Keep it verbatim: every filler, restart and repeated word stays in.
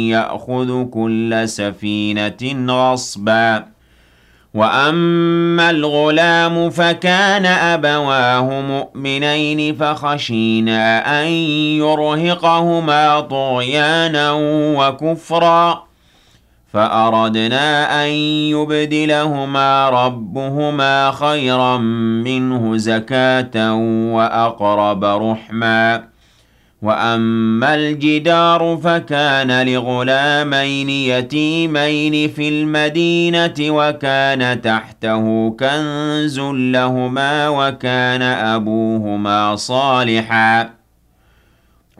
يأخذ كل سفينة غصبا وأما الغلام فكان أبواه مؤمنين فخشينا أن يرهقهما طغيانا وكفرا فأردنا أن يبدلهما ربهما خيرا منه زكاة وأقرب رحما وأما الجدار فكان لغلامين يتيمين في المدينة وكان تحته كنز لهما وكان أبوهما صالحا